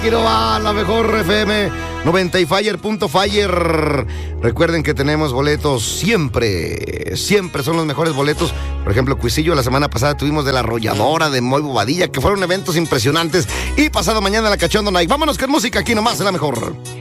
Quiero a la mejor FM 90 y Fire.Fire. Recuerden que tenemos boletos siempre son los mejores boletos. Por ejemplo, Cuisillo, la semana pasada tuvimos de La Arrolladora, de Moy Bobadilla, que fueron eventos impresionantes. Y pasado mañana la Cachondo Night. Vámonos con música aquí nomás, es la mejor.